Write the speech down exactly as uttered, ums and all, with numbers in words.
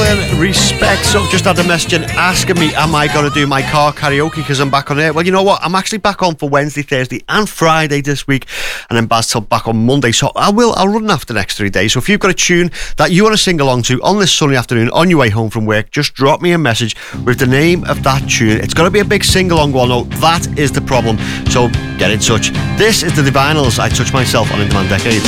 Chamberlain, respect. So just had a message asking me, am I going to do my car karaoke because I'm back on air? Well, you know what? I'm actually back on for Wednesday, Thursday and Friday this week, and then Baz till back on Monday. So I will, I'll run after the next three days. So if you've got a tune that you want to sing along to on this sunny afternoon on your way home from work, just drop me a message with the name of that tune. It's got to be a big sing-along one. No, that is the problem. So get in touch. This is the Divinals. I Touch Myself on In Demand Decades.